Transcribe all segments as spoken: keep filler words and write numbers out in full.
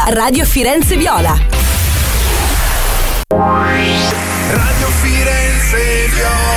Radio Firenze Viola. Radio Firenze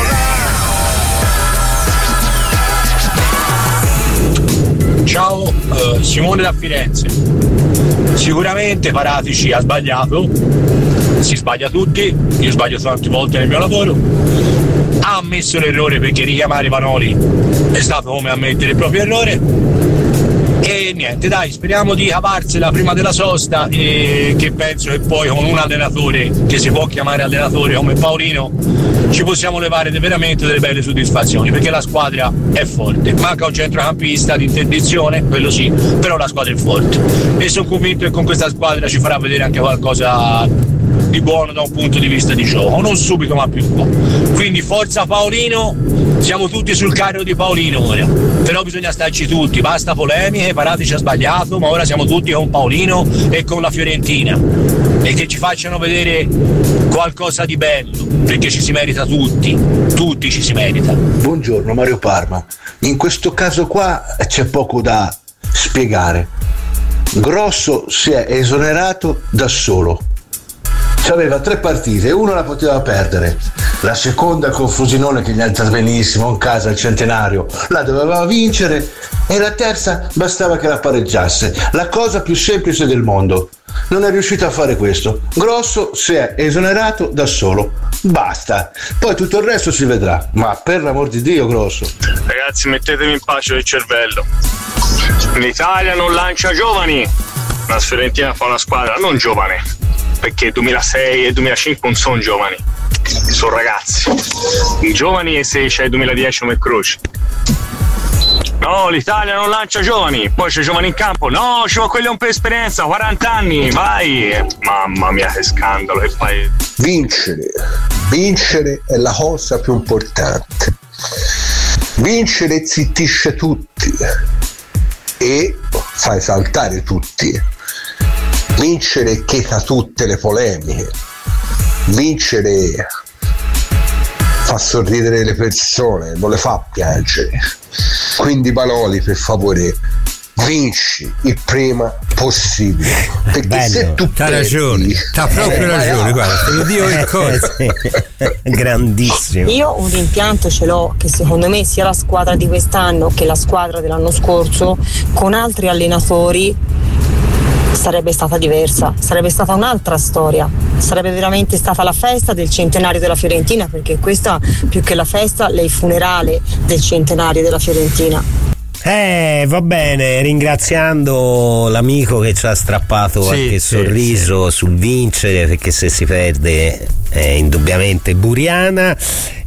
Viola. Ciao, uh, Simone da Firenze. Sicuramente Paratici ha sbagliato, si sbaglia tutti, io sbaglio tante volte nel mio lavoro. Ha ammesso l'errore, perché richiamare Vanoli è stato come ammettere il proprio errore. E niente, dai, speriamo di cavarsela prima della sosta, e che penso che poi con un allenatore che si può chiamare allenatore come Paolino ci possiamo levare veramente delle belle soddisfazioni, perché la squadra è forte. Manca un centrocampista di interdizione, quello sì, però la squadra è forte e sono convinto che con questa squadra ci farà vedere anche qualcosa di buono da un punto di vista di gioco, non subito ma più po'. Quindi forza Paolino, siamo tutti sul carro di Paolino ora, però bisogna starci tutti, basta polemiche, Paratici ha sbagliato, ma ora siamo tutti con Paolino e con la Fiorentina, e che ci facciano vedere qualcosa di bello, perché ci si merita tutti, tutti ci si merita. Buongiorno Mario Parma, in questo caso qua c'è poco da spiegare. Grosso si è esonerato da solo, aveva tre partite, una la poteva perdere, la seconda con Frosinone che gli è andata benissimo in casa al Centenario la doveva vincere, e la terza bastava che la pareggiasse, la cosa più semplice del mondo. Non è riuscito a fare questo. Grosso si è esonerato da solo, basta, poi tutto il resto si vedrà, ma per l'amor di Dio Grosso. Ragazzi, mettetemi in pace il cervello, l'Italia non lancia giovani, la Fiorentina fa una squadra non giovane, perché duemilasei e duemilacinque non sono giovani, sono ragazzi. I giovani e se c'è il duemiladieci come Croce. No, l'Italia non lancia giovani, poi c'è giovani in campo, no, ci vuole quelli un per esperienza, quaranta anni, vai. Mamma mia che scandalo che fai. Vincere, vincere è la cosa più importante. Vincere zittisce tutti e fai saltare tutti. Vincere cheta tutte le polemiche, vincere fa sorridere le persone, non le fa piangere. Quindi Vanoli, per favore, vinci il prima possibile, perché bello, se tu t'ha perdi, ragione, t'ha proprio eh, ragione, guarda, te lo dico che cosa. Grandissimo. Io un rimpianto ce l'ho, che secondo me sia la squadra di quest'anno che la squadra dell'anno scorso con altri allenatori sarebbe stata diversa, sarebbe stata un'altra storia, sarebbe veramente stata la festa del centenario della Fiorentina, perché questa più che la festa è il funerale del centenario della Fiorentina. Eh, va bene, ringraziando l'amico che ci ha strappato sì, qualche sì, sorriso sì. sul vincere, perché se si perde è indubbiamente buriana.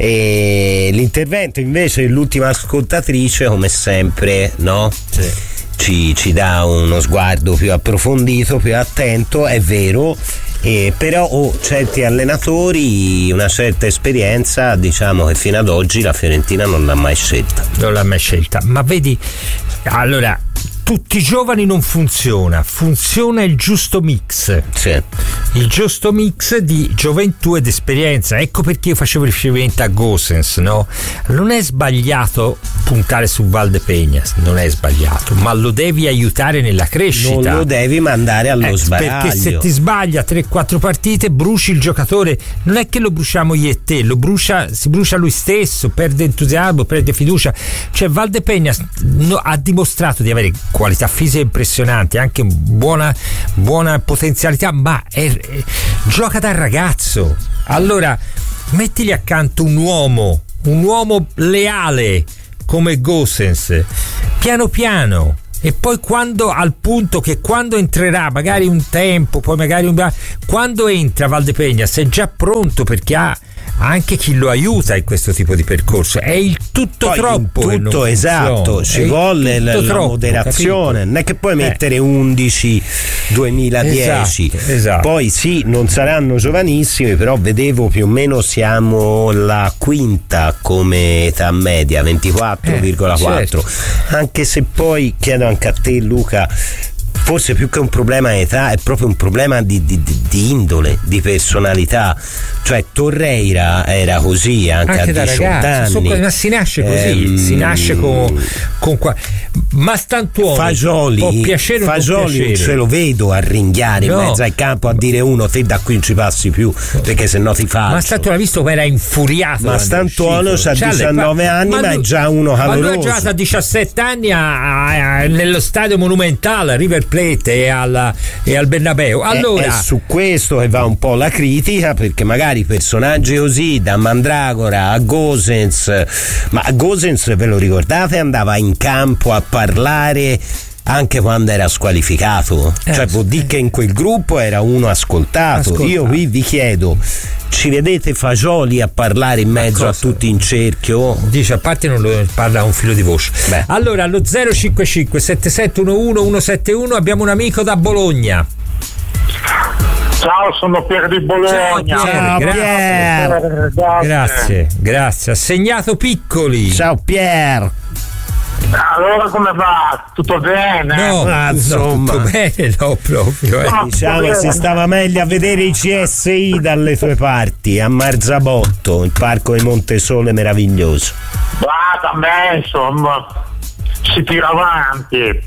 E l'intervento invece dell'ultima ascoltatrice, come sempre, no? Sì. Ci, ci dà uno sguardo più approfondito, più attento, è vero, eh, però oh, certi allenatori, una certa esperienza, diciamo che fino ad oggi la Fiorentina non l'ha mai scelta. Non l'ha mai scelta, ma vedi, allora tutti i giovani non funziona, funziona il giusto mix, sì. il giusto mix di gioventù ed esperienza. Ecco perché io facevo riferimento a Gosens, no? Non è sbagliato puntare su Valdepeñas, non è sbagliato, ma lo devi aiutare nella crescita, non lo devi mandare allo eh, sbaraglio, perché se ti sbaglia tre quattro partite bruci il giocatore. Non è che lo bruciamo io e te, lo brucia, si brucia lui stesso, perde entusiasmo, perde fiducia. Cioè Valdepeñas no, ha dimostrato di avere qualità fisiche impressionanti, anche buona, buona potenzialità, ma è, è, gioca da ragazzo. Allora mettili accanto un uomo, un uomo leale come Gosens, piano piano, e poi quando, al punto che quando entrerà magari un tempo, poi magari un, quando entra Valdepeñas è già pronto, perché ha anche chi lo aiuta in questo tipo di percorso. È il tutto poi troppo, il tutto esatto, ci vuole la, la moderazione, capito? Non è che puoi mettere eh. undici duemiladieci, esatto, esatto. Poi sì, non saranno giovanissimi, però vedevo più o meno siamo la quinta come età media, ventiquattro virgola quattro, eh, certo. Anche se poi chiedo anche a te, Luca, forse più che un problema di età è proprio un problema di, di, di indole, di personalità. Cioè Torreira era così anche, anche a diciotto anni, ma si nasce così, ehm... si nasce con, con qua. ma Stantuono Fagioli, può piacere Fagioli non ce lo vedo a ringhiare no. in mezzo al campo a dire uno te da qui non ci passi più perché se no ti faccio. Ma Stantuono ha visto come era infuriato. Ma Stantuono ha diciannove anni ma, ma è già uno caloroso. Ma lui ha giocato a diciassette anni a, a, a, nello stadio monumentale a River Plate e, alla, e al Bernabeu. Allora è, è su questo che va un po' la critica, perché magari personaggi così da Mandragora a Gosens, ma Gosens ve lo ricordate andava in campo a parlare anche quando era squalificato, eh, cioè vuol dire che in quel gruppo era uno ascoltato. ascoltato. Io qui vi chiedo, ci vedete Fagioli a parlare in mezzo a tutti in cerchio? Dice, a parte non lo parla un filo di voce. Beh. Allora allo zero cinque cinque sette sette uno uno uno sette uno abbiamo un amico da Bologna. Ciao, sono Pier di Bologna. Ciao, Pier. Grazie. Grazie. grazie, grazie. Assegnato Piccoli. Ciao Pier. Allora come va? Tutto bene? No, ah, insomma, tutto bene, no, proprio. Eh. No, diciamo che si stava meglio a vedere i C S I dalle tue parti, a Marzabotto, il parco di Montesole meraviglioso. Va, da me, insomma, si tira avanti.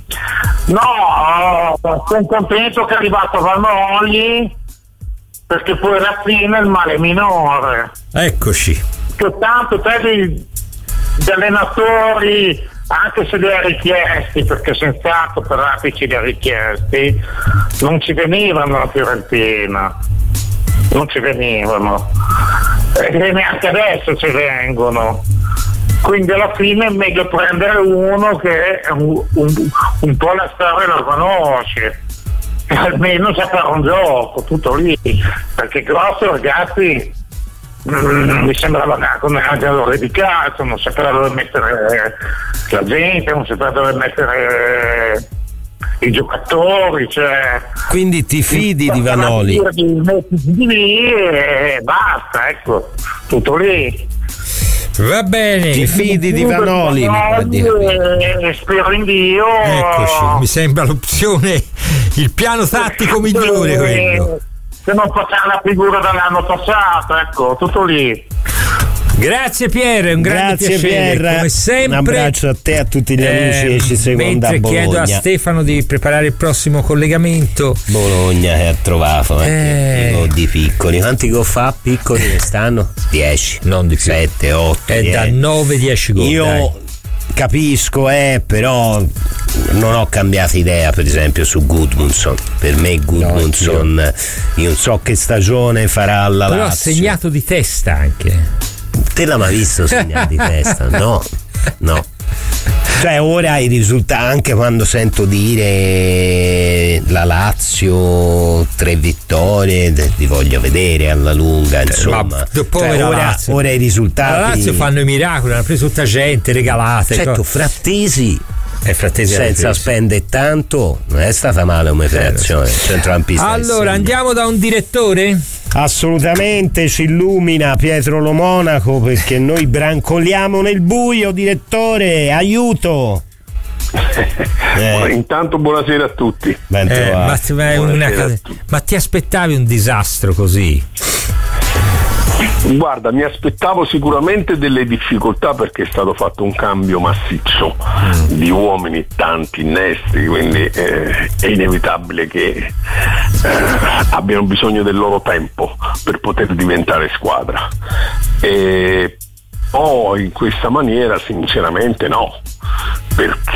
No, sono contento che è arrivato Vanoli, perché poi alla fine il male minore. Eccoci. Che tanto te di, di allenatori, anche se li ha richiesti, perché senz'altro per Apici li ha richiesti, non ci venivano la Fiorentina, non ci venivano, e neanche adesso ci vengono. Quindi alla fine è meglio prendere uno che un, un, un po' la storia lo conosce, almeno sa fare un gioco, tutto lì, perché Grosso, ragazzi, mm, mi sembrava come un giocatore di calcio, non sapeva dove mettere la gente, non sapeva dove mettere i giocatori, cioè. Quindi ti fidi di Vanoli? Di lì e basta, ecco, tutto lì. Va bene, ti fidi di Vanoli? E spero in Dio. Eccoci, mi sembra l'opzione, il piano tattico migliore quello. Se non facciamo la figura dall'anno passato, ecco, tutto lì. Grazie Pier, un grande Grazie piacere, Pier. come sempre. Un abbraccio a te e a tutti gli amici eh, che ci seguono da Bologna. Chiedo a Stefano di preparare il prossimo collegamento. Bologna che ha trovato eh. Eh, di Piccoli. Quanti gol fa Piccoli quest'anno? dieci, non di più. sette, otto. È da nove dieci gol. Io dai. capisco, eh, però non ho cambiato idea, per esempio, su Gudmundsson. Per me Gudmundsson, no, io non so che stagione farà alla però Lazio. Però ha segnato di testa anche. Te l'ha mai visto segnare di testa? No, no. Cioè ora i risultati, anche quando sento dire la Lazio tre vittorie, li voglio vedere alla lunga, insomma. Ma cioè, ora, ora i risultati. La Lazio fanno i miracoli, hanno preso tutta gente, regalate. Certo, co- Frattesi. E Frattesi senza spendere tanto non è stata male come operazione. Centrocampista. Allora andiamo da un direttore? Assolutamente, ci illumina Pietro Lo Monaco, perché noi brancoliamo nel buio. Direttore, aiuto. eh. Intanto buonasera a tutti. Eh, ma, ma, una, ma ti aspettavi un disastro così? Guarda, mi aspettavo sicuramente delle difficoltà, perché è stato fatto un cambio massiccio mm. di uomini, tanti innesti, quindi eh, è inevitabile che eh, abbiano bisogno del loro tempo per poter diventare squadra. E poi in questa maniera sinceramente no, perché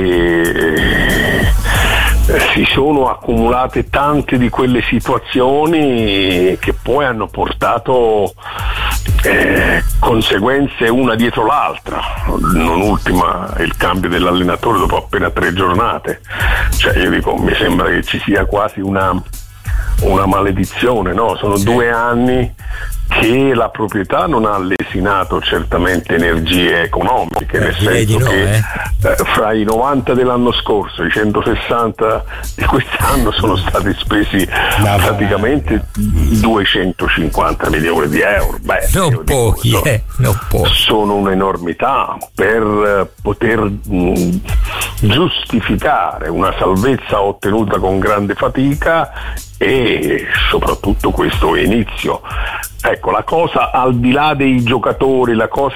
eh, si sono accumulate tante di quelle situazioni che poi hanno portato eh, conseguenze una dietro l'altra, non ultima il cambio dell'allenatore dopo appena tre giornate. Cioè io dico, mi sembra che ci sia quasi una una maledizione, no? Sono sì. due anni che la proprietà non ha lesinato certamente energie economiche, eh, nel senso no, che eh. Eh, fra i novanta dell'anno scorso e i centosessanta di quest'anno sono stati spesi no, praticamente duecentocinquanta milioni di euro. Beh, non pochi, dico, eh, non pochi. Sono un'enormità per poter mh, giustificare una salvezza ottenuta con grande fatica e soprattutto questo inizio. Ecco, la cosa al di là dei giocatori, la cosa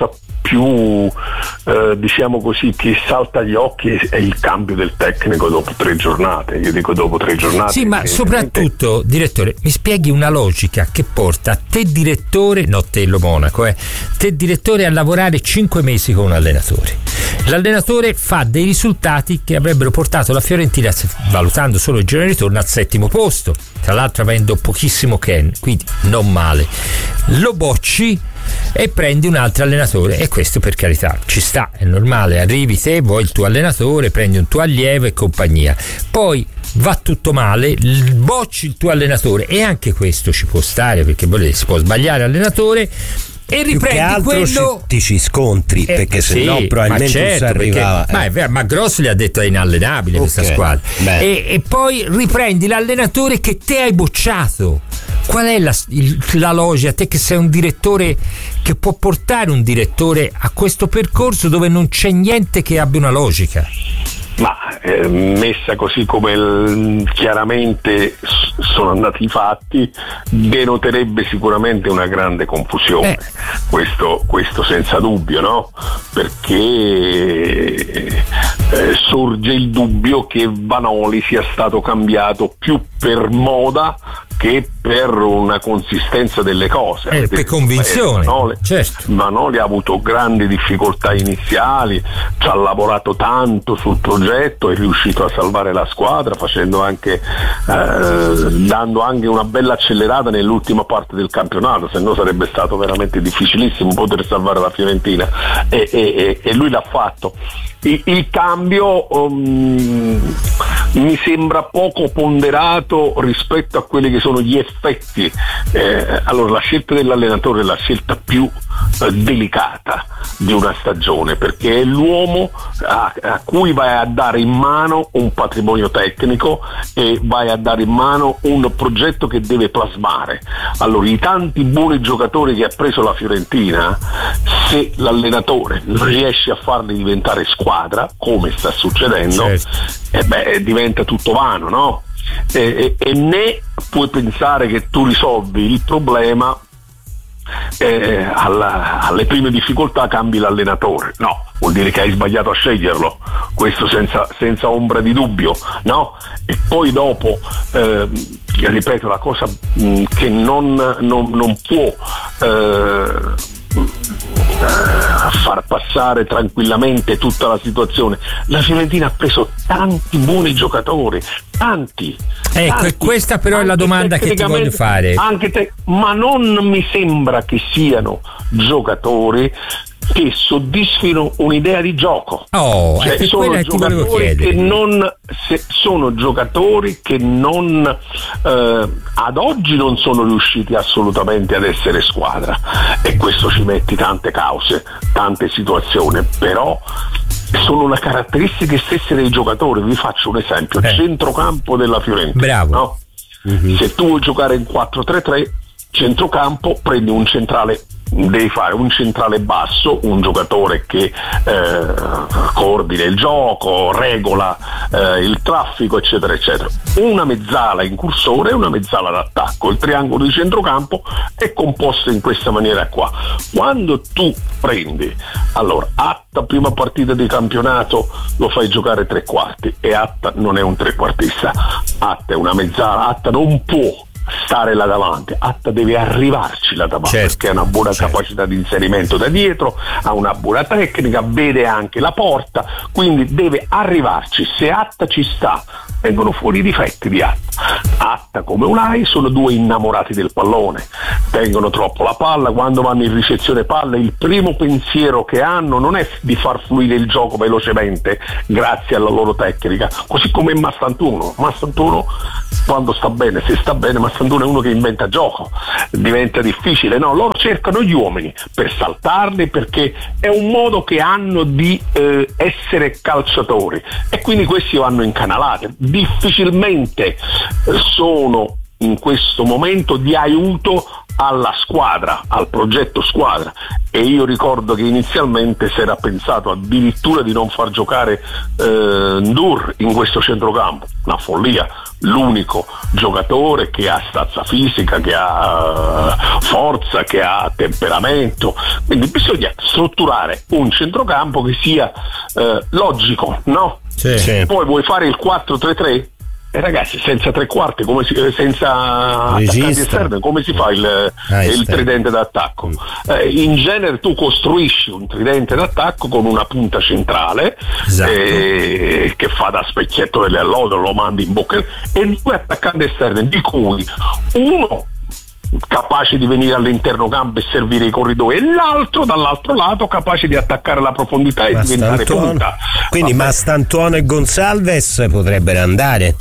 più eh, diciamo così che salta agli occhi è il cambio del tecnico dopo tre giornate. Io dico dopo tre giornate. Sì, ma soprattutto, direttore, mi spieghi una logica che porta te direttore, no te lo Monaco, eh, te direttore a lavorare cinque mesi con un allenatore. L'allenatore fa dei risultati che avrebbero portato la Fiorentina, valutando solo il giro di ritorno, al settimo posto, tra l'altro avendo pochissimo Ken, quindi non male. Lo bocci e prendi un altro allenatore, e questo per carità ci sta, è normale, arrivi te, vuoi il tuo allenatore, prendi un tuo allievo e compagnia, poi va tutto male, bocci il tuo allenatore, e anche questo ci può stare, perché si può sbagliare allenatore e riprendi più che altro quello ti ci scontri, eh, perché se sì, no probabilmente ma certo, non si arrivava perché, eh. ma, è vero, ma Grosso gli ha detto è inallenabile okay, questa squadra e, e poi riprendi l'allenatore che te hai bocciato. Qual è la, il, la logica, te che sei un direttore, che può portare un direttore a questo percorso dove non c'è niente che abbia una logica? Ma eh, messa così come il, chiaramente s- sono andati i fatti, denoterebbe sicuramente una grande confusione, eh. questo, questo senza dubbio, no? Perché eh, sorge il dubbio che Vanoli sia stato cambiato più per moda che per una consistenza delle cose. Eh, per convinzione. Vanoli, certo. Vanoli ha avuto grandi difficoltà iniziali, ci ha lavorato tanto sul progetto, è riuscito a salvare la squadra facendo anche eh, dando anche una bella accelerata nell'ultima parte del campionato, se no sarebbe stato veramente difficilissimo poter salvare la Fiorentina, e, e, e lui l'ha fatto. Il, il cambio um, mi sembra poco ponderato rispetto a quelli che sono gli effetti. Eh, allora, la scelta dell'allenatore è la scelta più eh, delicata di una stagione, perché è l'uomo a, a cui vai a dare in mano un patrimonio tecnico e vai a dare in mano un progetto che deve plasmare. Allora, i tanti buoni giocatori che ha preso la Fiorentina, se l'allenatore non riesce a farli diventare squadra, come sta succedendo, certo. eh beh, diventa tutto vano, no? E, e, e né puoi pensare che tu risolvi il problema eh, alla, alle prime difficoltà cambi l'allenatore, no, vuol dire che hai sbagliato a sceglierlo, questo senza, senza ombra di dubbio, no? E poi dopo eh, ripeto, la cosa mh, che non, non, non può eh, far passare tranquillamente tutta la situazione. La Fiorentina ha preso tanti buoni giocatori, tanti. Ecco, tanti, e questa però è la domanda che ti voglio fare. Anche te, ma non mi sembra che siano giocatori che soddisfino un'idea di gioco. Oh, cioè, è sono giocatori che non se, sono giocatori che non eh, ad oggi non sono riusciti assolutamente ad essere squadra, e questo ci metti tante cause, tante situazioni, però sono le caratteristiche stesse dei giocatori. Vi faccio un esempio: eh. centrocampo della Fiorentina. Bravo. No? Mm-hmm. Se tu vuoi giocare in quattro tre tre, centrocampo, prendi un centrale, devi fare un centrale basso, un giocatore che eh, coordina il gioco, regola eh, il traffico, eccetera eccetera, una mezzala incursore e una mezzala d'attacco. Il triangolo di centrocampo è composto in questa maniera qua. Quando tu prendi, allora, Atta prima partita di campionato lo fai giocare tre quarti, e Atta non è un trequartista, Atta è una mezzala, Atta non può stare là davanti, Atta deve arrivarci là davanti, certo, perché ha una buona certo. capacità di inserimento da dietro, ha una buona tecnica, vede anche la porta, quindi deve arrivarci. Se Atta ci sta, vengono fuori i difetti di Atta. Atta come Unai sono due innamorati del pallone, tengono troppo la palla, quando vanno in ricezione palla il primo pensiero che hanno non è di far fluire il gioco velocemente grazie alla loro tecnica, così come Massantuno. Massantuno quando sta bene, se sta bene, Massantuno è uno che inventa gioco, diventa difficile, no, loro cercano gli uomini per saltarli, perché è un modo che hanno di eh, essere calciatori, e quindi questi vanno incanalati, difficilmente sono in questo momento di aiuto alla squadra, al progetto squadra, e io ricordo che inizialmente si era pensato addirittura di non far giocare eh, Ndur in questo centrocampo, una follia, l'unico giocatore che ha stazza fisica, che ha uh, forza, che ha temperamento, quindi bisogna strutturare un centrocampo che sia uh, logico, no? Sì. Sì. Poi vuoi fare il quattro tre tre? E eh ragazzi, senza tre quarti, come si, senza attaccanti esterni, come si fa il, ah, il tridente d'attacco? Eh, in genere tu costruisci un tridente d'attacco con una punta centrale, esatto, eh, che fa da specchietto delle allodole, lo mandi in bocca, e due attaccanti esterni, di cui uno capace di venire all'interno campo e servire i corridoi, e l'altro dall'altro lato capace di attaccare la profondità e diventare punta. Quindi Vabbè. Mastantuono e Gonçalves potrebbero andare?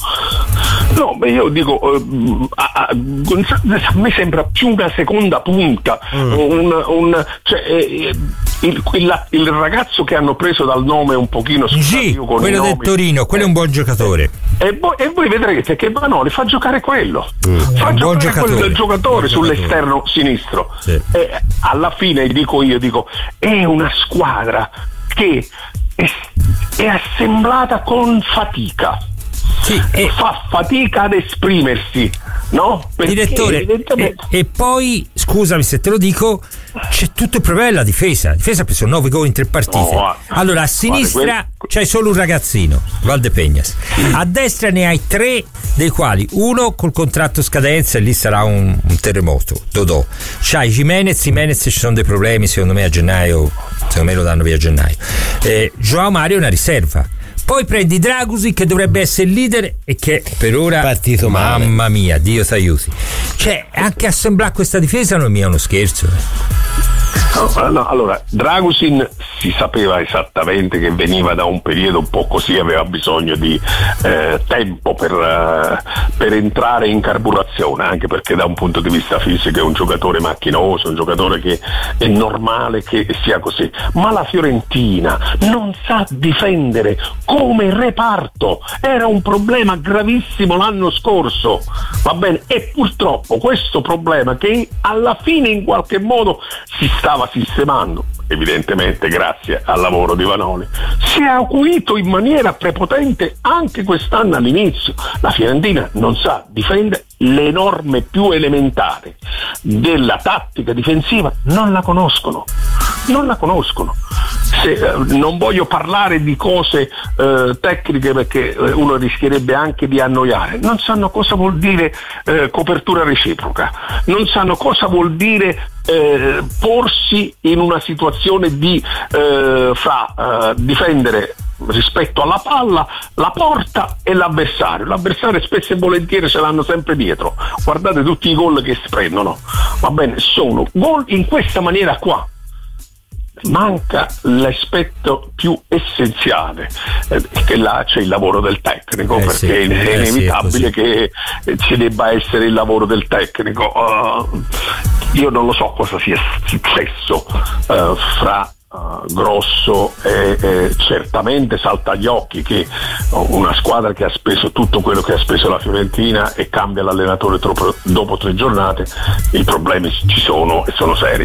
No, beh, io dico uh, a, a, Gonçalves a me sembra più una seconda punta, mm. un, un, cioè, eh, il, il, il ragazzo che hanno preso dal nome un pochino sì, io con quello del nomi, Torino, quello è un buon giocatore. E voi, e voi vedrete che Vanoli fa giocare quello, mm. fa un giocare giocatore. quel giocatore buon sull'esterno giocatore. sinistro. Sì. E alla fine dico io, dico, è una squadra che è, è assemblata con fatica. Sì, e fa fatica ad esprimersi, no? Perché direttore, evidentemente... e, e poi scusami se te lo dico, c'è tutto il problema della difesa. La difesa ha preso nove gol in tre partite. No, allora a sinistra guarda, quel... c'hai solo un ragazzino, Valdepeñas. A destra ne hai tre, dei quali uno col contratto scadenza, e lì sarà un, un terremoto. Dodò. C'hai Jimenez, Jimenez ci sono dei problemi, secondo me a gennaio, secondo me lo danno via a gennaio. Eh, Joao Mario è una riserva. Poi prendi Dragusi, che dovrebbe essere il leader e che per ora partito male. Mamma mia, Dio t'aiuti. Cioè, anche assemblare questa difesa non è uno scherzo. No, no, allora, Dragusin si sapeva esattamente che veniva da un periodo un po' così, aveva bisogno di eh, tempo per, uh, per entrare in carburazione, anche perché da un punto di vista fisico è un giocatore macchinoso, un giocatore che è normale che sia così. Ma la Fiorentina non sa difendere come reparto, era un problema gravissimo l'anno scorso, va bene, e purtroppo questo problema, che alla fine in qualche modo si stava sistemando, evidentemente grazie al lavoro di Vanoli, si è acuito in maniera prepotente anche quest'anno all'inizio. La Fiorentina non sa difendere, le norme più elementari della tattica difensiva non la conoscono, non la conoscono. Se, eh, non voglio parlare di cose eh, tecniche, perché eh, uno rischierebbe anche di annoiare. Non sanno cosa vuol dire eh, copertura reciproca, non sanno cosa vuol dire eh, porsi in una situazione di eh, fra eh, difendere rispetto alla palla, la porta e l'avversario. L'avversario spesso e volentieri ce l'hanno sempre dietro. Guardate tutti i gol che si prendono, va bene, sono gol in questa maniera qua. Manca l'aspetto più essenziale, eh, che là c'è il lavoro del tecnico, eh perché sì, è inevitabile eh sì, è che ci debba essere il lavoro del tecnico. Uh, io non lo so cosa sia successo uh, fra Uh, Grosso e, e certamente salta agli occhi che una squadra che ha speso tutto quello che ha speso la Fiorentina e cambia l'allenatore troppo, dopo tre giornate, i problemi ci sono e sono seri.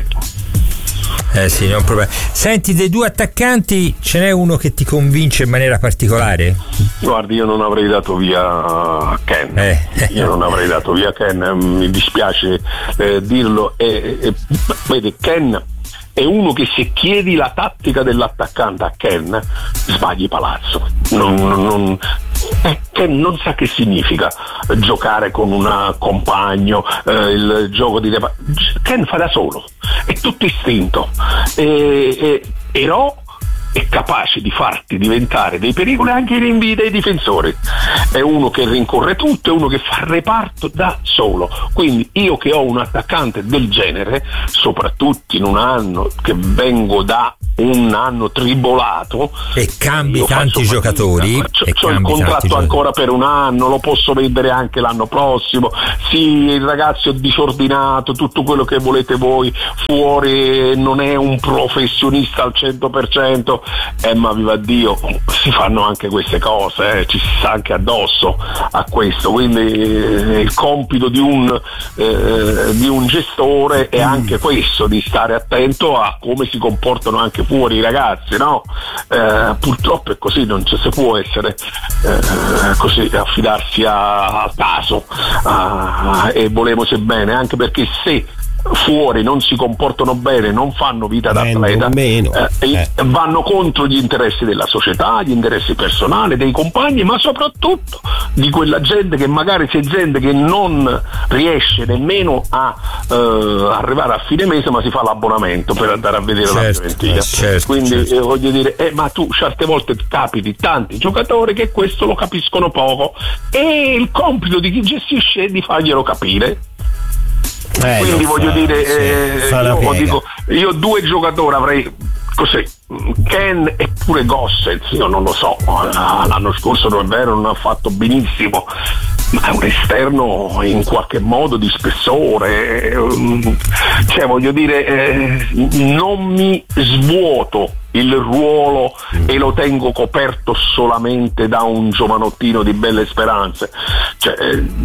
Eh sì, non problema. Senti, dei due attaccanti ce n'è uno che ti convince in maniera particolare? Guardi, io non avrei dato via Ken, eh. io non avrei dato via Ken, mi dispiace eh, dirlo, e, e, vedi, Ken è uno che se chiedi la tattica dell'attaccante a Ken sbagli palazzo. Non, non, eh, Ken non sa che significa giocare con un compagno, eh, il gioco di Ken fa da solo, è tutto istinto, e, e, però è capace di farti diventare dei pericoli anche i rinvii dei difensori. È uno che rincorre tutto, è uno che fa reparto da solo. Quindi io che ho un attaccante del genere, soprattutto in un anno che vengo da un anno tribolato e cambi tanti giocatori, c'ho, e c'ho il contratto ancora per un anno, lo posso vendere anche l'anno prossimo, sì, il ragazzo è disordinato, tutto quello che volete voi, fuori non è un professionista al cento per cento, eh, ma viva Dio, si fanno anche queste cose, eh, ci si sta anche addosso a questo, quindi eh, il compito di un eh, di un gestore è anche questo, di stare attento a come si comportano anche fuori i ragazzi, no? Eh, purtroppo è così, non ci si può essere eh, così, affidarsi a, al caso a, e volevose bene, anche perché se fuori non si comportano bene, non fanno vita d'atleta, eh, eh. vanno contro gli interessi della società, gli interessi personali dei compagni, ma soprattutto di quella gente che magari c'è gente che non riesce nemmeno a eh, arrivare a fine mese, ma si fa l'abbonamento per andare a vedere certo, la Fiorentina. Eh, certo, quindi certo. Eh, voglio dire, eh, ma tu certe volte capiti tanti giocatori che questo lo capiscono poco, e il compito di chi gestisce è di farglielo capire. Eh, quindi voglio fa, dire sì, eh, io, dico, io due giocatori avrei così, Ken e pure Gossens, io non lo so, l'anno scorso non è vero, non ha fatto benissimo, ma è un esterno in qualche modo di spessore, cioè voglio dire eh, non mi svuoto il ruolo e lo tengo coperto solamente da un giovanottino di belle speranze, cioè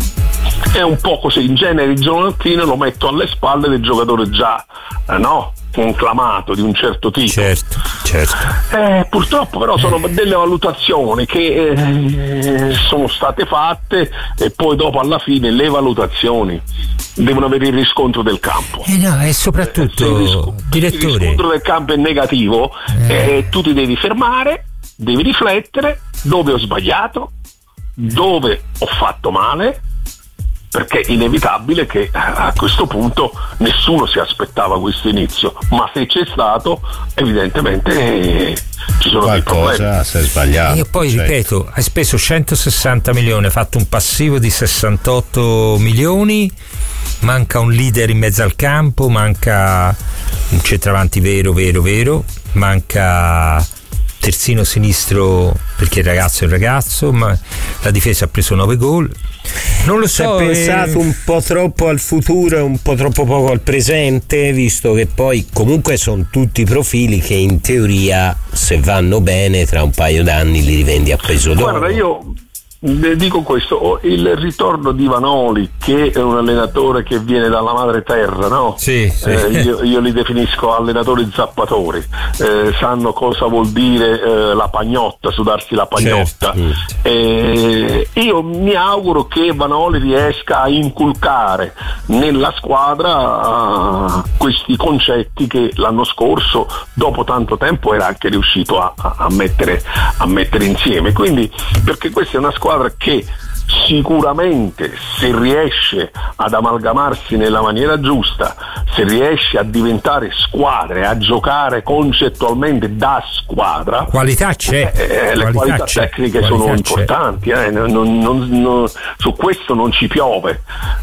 è un po' così, in genere il giovanottino lo metto alle spalle del giocatore già eh, no conclamato di un certo tipo, certo, certo. Eh, purtroppo però sono delle valutazioni che eh, sono state fatte, e poi dopo alla fine le valutazioni devono avere il riscontro del campo, eh no, e soprattutto eh, il, risco- direttore. il riscontro del campo è negativo, eh. Eh, tu ti devi fermare, devi riflettere dove ho sbagliato, dove ho fatto male, perché è inevitabile che a questo punto nessuno si aspettava questo inizio, ma se c'è stato evidentemente eh, ci sono dei problemi. Si è sbagliato. Io poi certo. ripeto, hai speso centosessanta milioni, hai fatto un passivo di sessantotto milioni, manca un leader in mezzo al campo, manca un centravanti vero vero vero, manca terzino sinistro perché il ragazzo è il ragazzo, ma la difesa ha preso nove gol. Non lo so, è pensato eh... un po' troppo al futuro e un po' troppo poco al presente, visto che poi comunque sono tutti profili che in teoria, se vanno bene, tra un paio d'anni li rivendi a peso d'oro. Guarda, io dico questo, il ritorno di Vanoli, che è un allenatore che viene dalla madre terra, no? Sì, sì. Eh, io, io li definisco allenatori zappatori, eh, sanno cosa vuol dire eh, la pagnotta, sudarsi la pagnotta. Certo. Eh, io mi auguro che Vanoli riesca a inculcare nella squadra uh, questi concetti che l'anno scorso, dopo tanto tempo, era anche riuscito a, a, a, mettere, a mettere insieme. Quindi, perché questa è una squadra che sicuramente, se riesce ad amalgamarsi nella maniera giusta, se riesce a diventare squadra e a giocare concettualmente da squadra, qualità c'è, eh, le qualità, qualità c'è. tecniche qualità sono c'è. importanti, eh, non, non, non, su questo non ci piove,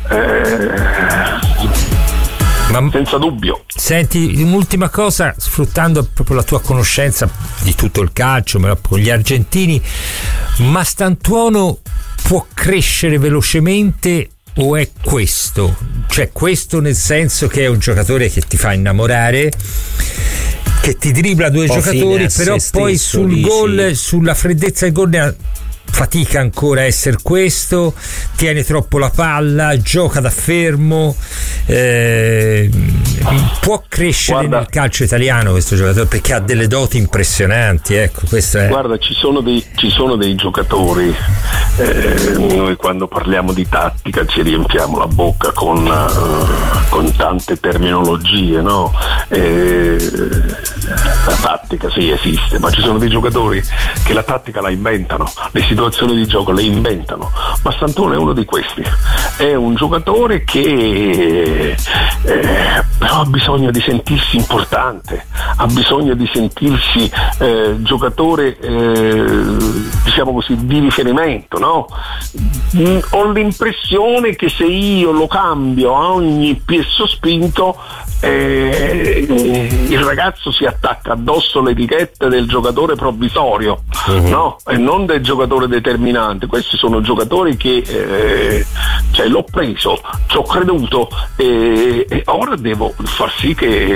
eh, ma senza dubbio. Senti, un'ultima cosa, sfruttando proprio la tua conoscenza di tutto il calcio, ma con gli argentini, Mastantuono può crescere velocemente o è questo? Cioè questo nel senso che è un giocatore che ti fa innamorare, che ti dribbla due giocatori, però poi sul dici. gol, sulla freddezza del gol ne ha fatica ancora a essere questo, tiene troppo la palla, gioca da fermo, eh, può crescere guarda, nel calcio italiano questo giocatore, perché ha delle doti impressionanti, ecco, questo è. Guarda, ci sono dei, ci sono dei giocatori, eh, noi quando parliamo di tattica ci riempiamo la bocca con, uh, con tante terminologie, no? Eh, la tattica sì esiste, ma ci sono dei giocatori che la tattica la inventano, le situazioni di gioco le inventano. Mastantuono è uno di questi, è un giocatore che eh, però ha bisogno di sentirsi importante, ha bisogno di sentirsi eh, giocatore eh, diciamo così di riferimento, no? Mm, ho l'impressione che se io lo cambio a ogni piè sospinto eh, il ragazzo si attacca addosso l'etichetta del giocatore provvisorio, uh-huh. no? E non del giocatore determinante. Questi sono giocatori che eh, cioè, l'ho preso, ci ho creduto e, e ora devo far sì che